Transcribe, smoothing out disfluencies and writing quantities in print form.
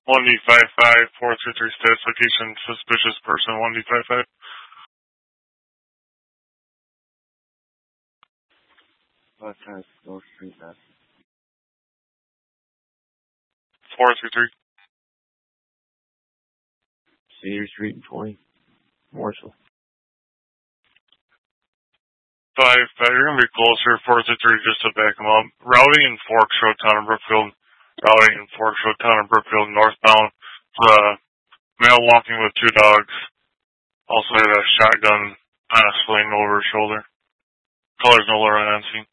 1D55, 433 status location, suspicious person, 1D55. 55 North Street, Mass. 433. Cedar Street and 20. Morrisville. 5, you're going to be closer, 433, just to back them up. Routing in Forks Road, Town of Brookfield. Routing in Forks Road, Town of Brookfield, northbound. Male walking with 2 dogs. Also had a shotgun kind of sling over his shoulder. Color's no lower than unseen.